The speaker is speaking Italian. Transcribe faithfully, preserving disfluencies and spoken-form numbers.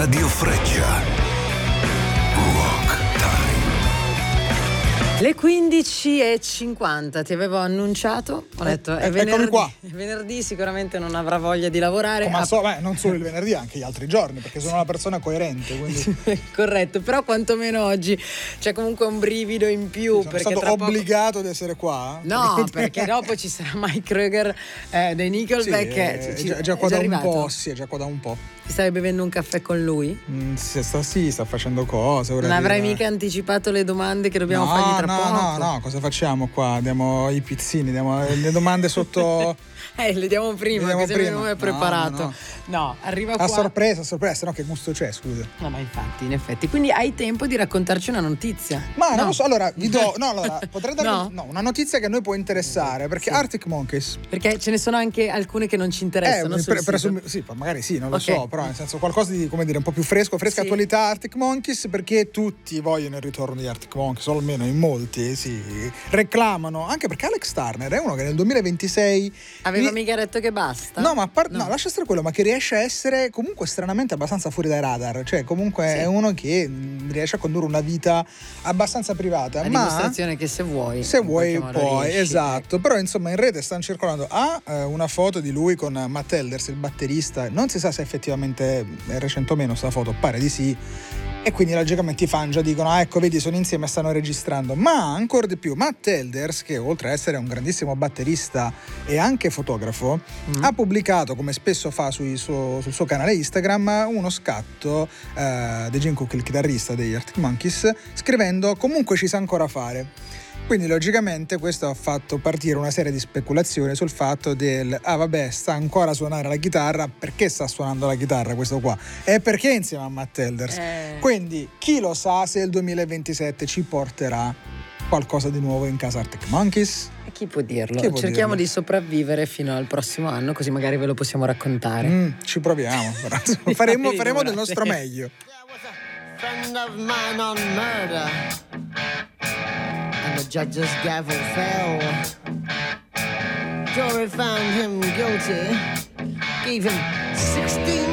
Radio Freccia. Rock Time. Le quindici e cinquanta, ti avevo annunciato, ho detto è Eh, eccomi venerdì, qua. è venerdì, sicuramente non avrà voglia di lavorare. Ma Ah, so, beh, non solo il venerdì, anche gli altri giorni, perché sono una persona coerente, quindi corretto, però quantomeno oggi c'è comunque un brivido in più. sono perché stato tra poco... obbligato ad essere qua. No, perché dopo ci sarà Mike Kröger eh, dei Nickelback. Sì, che è ci- già, già è qua già da un arrivato? po', sì, è già qua da un po'. Ti stavi bevendo un caffè con lui? Mm, si sta, sì, sta facendo cose. ora Non avrai arriva- mica anticipato le domande che dobbiamo no, fargli tra no, poco? No, no, cosa facciamo qua? Diamo i pizzini, diamo le domande sotto... Eh, le diamo prima, Le diamo così prima. non è No, preparato. no, No, no. arriva A qua. sorpresa, a sorpresa, no, che gusto c'è, scusa. No, ma infatti, in effetti. Quindi hai tempo di raccontarci una notizia. Ma No. non lo so, allora vi do. No, allora potrei darvi No? no, una notizia che a noi può interessare, perché Sì. Arctic Monkeys. Perché ce ne sono anche alcune che non ci Eh, interessano. sul per- sito. presum- sì, magari sì, non lo Ok. so, però nel senso qualcosa di, come dire, un po' più fresco, fresca Sì. attualità Arctic Monkeys, perché tutti vogliono il ritorno di Arctic Monkeys, o almeno in molti, sì, reclamano, anche perché Alex Turner è uno che nel duemilaventisei Aveva ri- mica detto che basta? No, ma a par- No. no, lascia stare quello, ma che riesce a essere comunque stranamente abbastanza fuori dai radar, cioè comunque Sì. è uno che mh, riesce a condurre una vita abbastanza privata, La ma dimostrazione che se vuoi. se in vuoi qualche modo poi, riesci. esatto, però insomma in rete stanno circolando A, eh, una foto di lui con Matt Elders, il batterista, non si sa se effettivamente è recente o meno sta foto, pare di sì, e quindi logicamente i fan già dicono ah ecco vedi sono insieme e stanno registrando, ma ancora di più Matt Elders, che oltre a essere un grandissimo batterista e anche fotografo, Mm. ha pubblicato, come spesso fa sui suo- sul suo canale Instagram, uno scatto eh, di Jim Cook, il chitarrista degli Arctic Monkeys, scrivendo comunque ci sa ancora fare. Quindi logicamente questo ha fatto partire una serie di speculazioni sul fatto del ah vabbè sta ancora a suonare la chitarra, perché sta suonando la chitarra questo qua? E perché insieme a Matt Elders? Eh. Quindi chi lo sa se il duemilaventisette ci porterà qualcosa di nuovo in casa Arctic Monkeys? E chi può dirlo? Chi può Cerchiamo dirlo? di sopravvivere fino al prossimo anno, così magari ve lo possiamo raccontare. Mm, ci proviamo, però, insomma, faremo, faremo del nostro meglio. Friend of mine on murder, and the judge's gavel fell. Jury found him guilty, gave him sixteen